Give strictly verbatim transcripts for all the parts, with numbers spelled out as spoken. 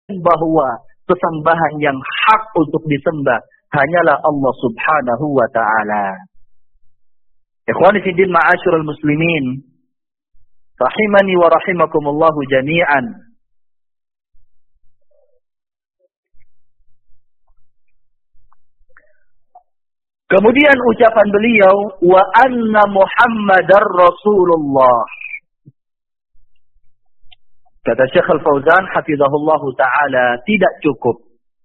bahwa sesembahan yang hak untuk disembah hanyalah Allah Subhanahu wa ta'ala. Ikhwani fi din, ma'asyiral muslimin, rahimani wa rahimakumullahu jami'an. Kemudian ucapan beliau, wa anna Muhammadar Rasulullah. Kata Syekh Al-Fauzan hafizahullahu ta'ala, tidak cukup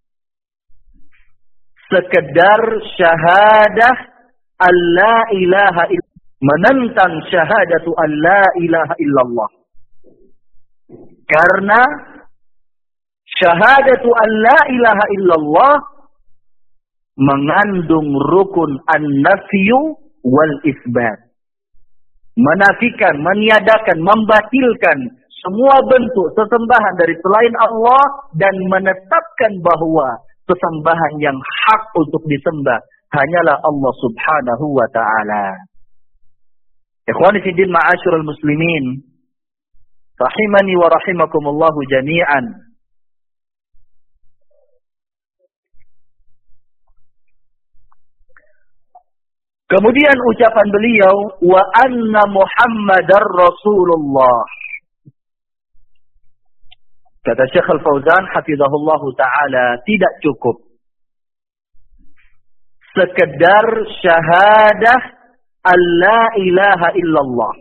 sekedar syahadah alla ilaha illallah, menentang syahadatu alla ilaha illallah. Karena syahadatu alla ilaha illallah mengandung rukun an-nafyu wal isbat. Menafikan, meniadakan, membatilkan semua bentuk sesembahan dari selain Allah dan menetapkan bahwa sesembahan yang hak untuk disembah hanyalah Allah Subhanahu wa ta'ala. Ikhwani fi din, ma'asyiral muslimin, rahimani wa rahimakumullahu jami'an. Kemudian ucapan beliau, wa anna Muhammadar Rasulullah. Kata Syekh Al-Fauzan hafizahullahu ta'ala, tidak cukup sekedar syahadah alla ilaha illallah.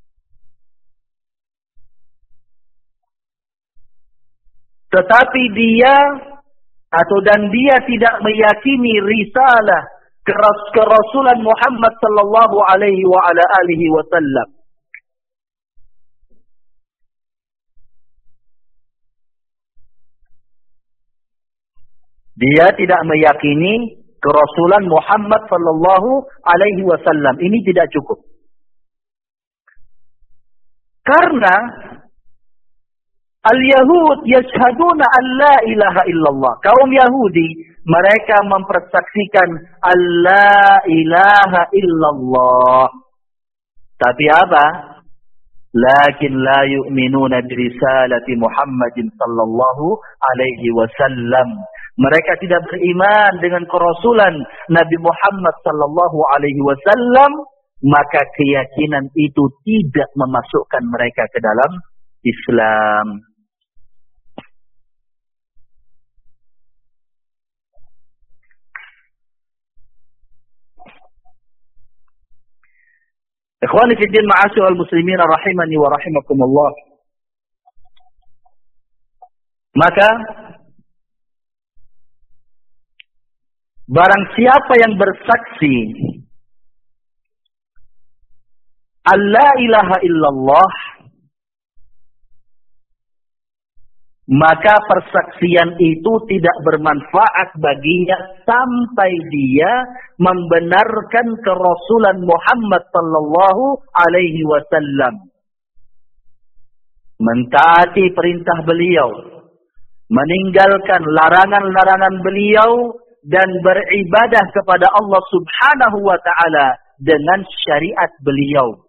Tetapi dia atau dan dia tidak meyakini risalah kerasulan Muhammad sallallahu alaihi wa ala alihi wasallam. Dia tidak meyakini kerasulan Muhammad sallallahu alaihi wasallam. Ini tidak cukup. Karena al-Yahud yashhaduna an la ilaha illallah. Kaum Yahudi, mereka mempersaksikan la ilaha illallah. Tapi apa? Lakin la yu'minuna birisalati Muhammadin sallallahu alaihi wasallam. Mereka tidak beriman dengan kerasulan Nabi Muhammad sallallahu alaihi wasallam, maka keyakinan itu tidak memasukkan mereka ke dalam Islam. Ikhwani fi din, ma'asyiral muslimin, rahimani wa rahimakumullah. Maka barang siapa yang bersaksi alla ilaha illallah, maka persaksian itu tidak bermanfaat baginya sampai dia membenarkan kerasulan Muhammad sallallahu alaihi wasallam, mentaati perintah beliau, meninggalkan larangan-larangan beliau, dan beribadah kepada Allah Subhanahu wa ta'ala dengan syariat beliau.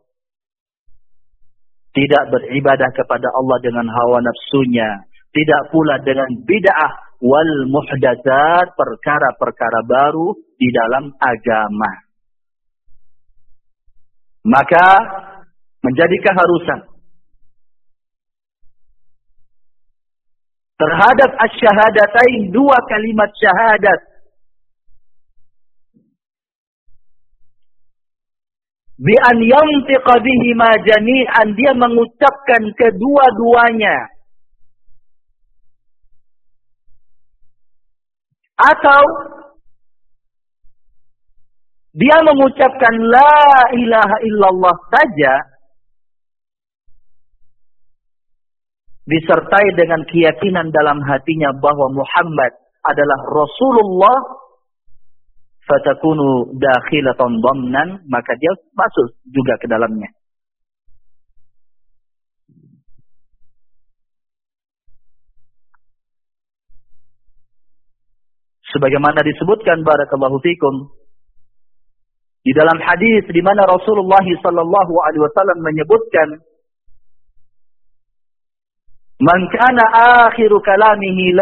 Tidak beribadah kepada Allah dengan hawa nafsunya, tidak pula dengan bid'ah wal muhdatsat, perkara-perkara baru di dalam agama. Maka menjadi keharusan terhadap asyhadatain, dua kalimat syahadat, bi an yantiqa bihima jami'an, dia mengucapkan kedua-duanya, atau dia mengucapkan la ilaha illallah saja disertai dengan keyakinan dalam hatinya bahwa Muhammad adalah Rasulullah, fatakunu dakhilatan dhamnan, maka dia masuk juga ke dalamnya. Sebagaimana disebutkan barakallahu fikum di dalam hadis di mana Rasulullah sallallahu alaihi wasallam menyebutkan, man kana akhiru kalamihi